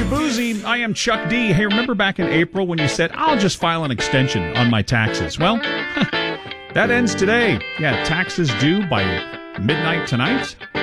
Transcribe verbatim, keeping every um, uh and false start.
Boozy. I am Chuck D. Hey, remember back in April when you said, I'll just file an extension on my taxes? Well, that ends today. Yeah, taxes due by midnight tonight.